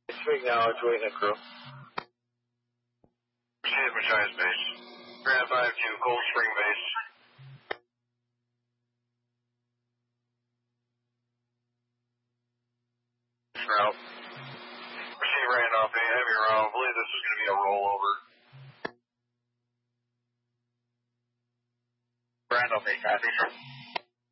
Speak now, it's waiting a crew. Receive Machias Base. Grand 5-2, Cold Spring Base. Route. Receive Randolph, a heavy route. I believe this is going to be a rollover. Randolph, a copy.